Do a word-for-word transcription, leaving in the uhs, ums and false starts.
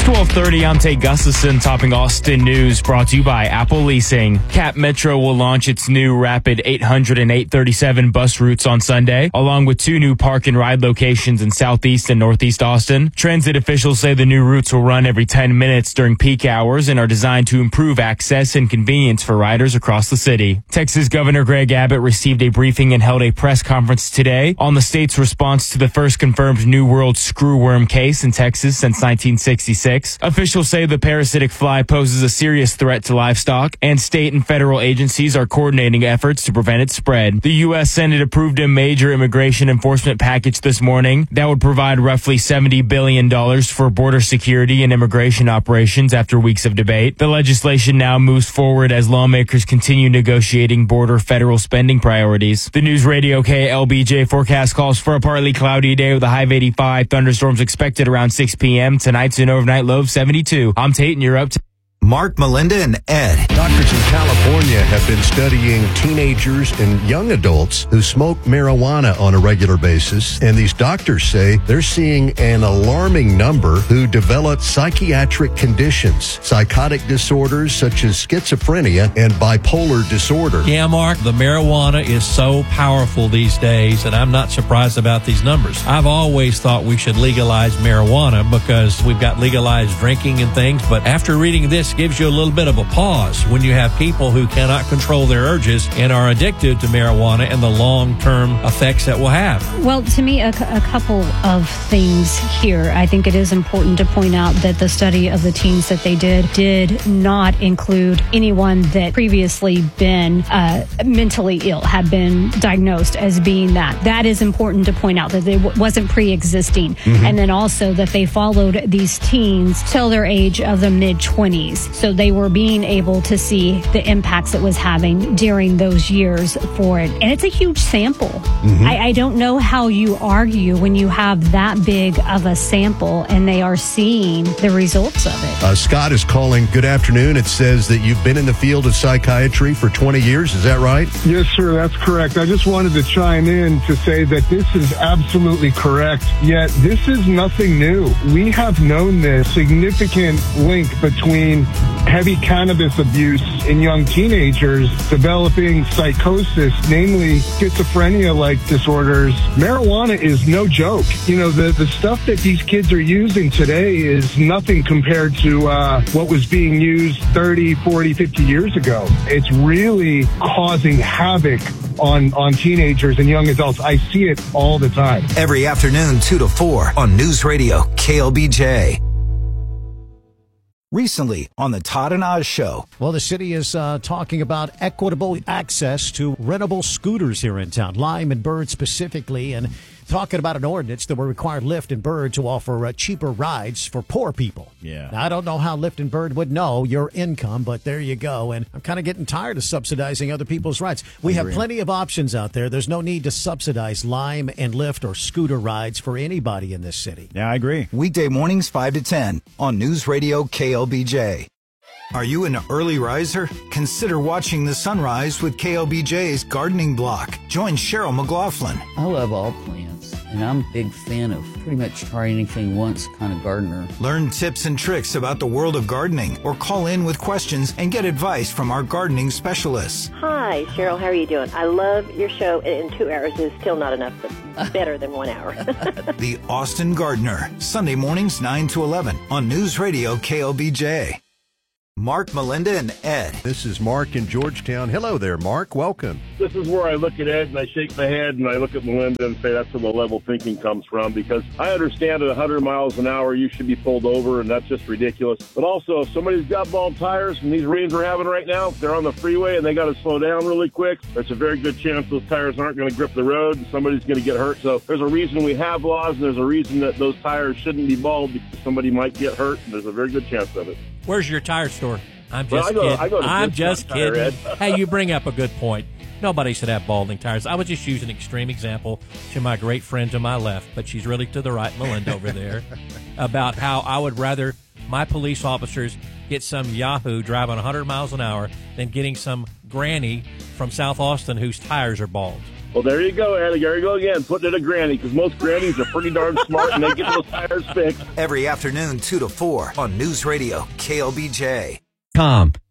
twelve thirty, I'm Tate Gustafson, topping Austin News, brought to you by Apple Leasing. Cap Metro will launch its new Rapid eight hundred and eight thirty-seven bus routes on Sunday, along with two new park and ride locations in southeast and northeast Austin. Transit officials say the new routes will run every ten minutes during peak hours and are designed to improve access and convenience for riders across the city. Texas Governor Greg Abbott received a briefing and held a press conference today on the state's response to the first confirmed New World screwworm case in Texas since nineteen sixty-six. Officials say the parasitic fly poses a serious threat to livestock, and state and federal agencies are coordinating efforts to prevent its spread. The U S Senate approved a major immigration enforcement package this morning that would provide roughly seventy billion dollars for border security and immigration operations after weeks of debate. The legislation now moves forward as lawmakers continue negotiating border federal spending priorities. The News Radio K L B J forecast calls for a partly cloudy day with a high of eighty-five. Thunderstorms expected around six p.m. Tonight's an overnight low of seventy-two. I'm Tate, and you're up to Mark, Melinda, and Ed. Doctors in California have been studying teenagers and young adults who smoke marijuana on a regular basis, and these doctors say they're seeing an alarming number who develop psychiatric conditions, psychotic disorders such as schizophrenia and bipolar disorder. Yeah, Mark, the marijuana is so powerful these days, and I'm not surprised about these numbers. I've always thought we should legalize marijuana because we've got legalized drinking and things, but after reading this, gives you a little bit of a pause when you have people who cannot control their urges and are addicted to marijuana and the long-term effects that will have. Well, to me, a, a couple of things here. I think it is important to point out that the study of the teens that they did did not include anyone that previously been uh, mentally ill, had been diagnosed as being that. That is important to point out, that it w- wasn't pre-existing. Mm-hmm. And then also that they followed these teens till their age of the mid-twenties. So they were being able to see the impacts it was having during those years for it. And it's a huge sample. Mm-hmm. I, I don't know how you argue when you have that big of a sample and they are seeing the results of it. Uh, Scott is calling. Good afternoon. It says that you've been in the field of psychiatry for twenty years. Is that right? Yes, sir. That's correct. I just wanted to chime in to say that this is absolutely correct. Yet this is nothing new. We have known this significant link between heavy cannabis abuse in young teenagers developing psychosis, namely schizophrenia-like disorders. Marijuana is no joke. You know, the, the stuff that these kids are using today is nothing compared to uh, what was being used thirty, forty, fifty years ago. It's really causing havoc on, on teenagers and young adults. I see it all the time. Every afternoon, two to four on News Radio K L B J. Recently on the Todd and Oz Show. Well, the city is uh, talking about equitable access to rentable scooters here in town, Lime and Bird specifically, and talking about an ordinance that will require Lyft and Bird to offer uh, cheaper rides for poor people. Yeah. Now, I don't know how Lyft and Bird would know your income, but there you go. And I'm kind of getting tired of subsidizing other people's rides. We have plenty of options out there. There's no need to subsidize Lime and Lyft or scooter rides for anybody in this city. Yeah, I agree. Weekday mornings five to ten on News Radio K L B J. Are you an early riser? Consider watching the sunrise with K L B J's Gardening Block. Join Cheryl McLaughlin. I love all plants, and I'm a big fan of pretty much try anything once kind of gardener. Learn tips and tricks about the world of gardening, or call in with questions and get advice from our gardening specialists. Hi, Cheryl. How are you doing? I love your show, and two hours is still not enough, but better than one hour. The Austin Gardener, Sunday mornings nine to eleven on News Radio K L B J. Mark, Melinda, and Ed. This is Mark in Georgetown. Hello there, Mark. Welcome. This is where I look at Ed and I shake my head and I look at Melinda and say that's where the level thinking comes from, because I understand at one hundred miles an hour you should be pulled over, and that's just ridiculous. But also, if somebody's got bald tires and these rains we're having right now, they're on the freeway and they got to slow down really quick, there's a very good chance those tires aren't going to grip the road and somebody's going to get hurt. So there's a reason we have laws, and there's a reason that those tires shouldn't be bald, because somebody might get hurt, and there's a very good chance of it. Where's your tire store? I'm Well, just I go- kidding. I go to I'm Discount just Tire, kidding. Ed. Hey, you bring up a good point. Nobody should have balding tires. I would just use an extreme example to my great friend to my left, but she's really to the right, Melinda over there, about how I would rather my police officers get some yahoo driving one hundred miles an hour than getting some granny from South Austin whose tires are bald. Well, there you go, Eddie. There you go again, putting it a granny, because most grannies are pretty darn smart and they get those tires fixed. Every afternoon, two to four on News Radio K L B J. Com.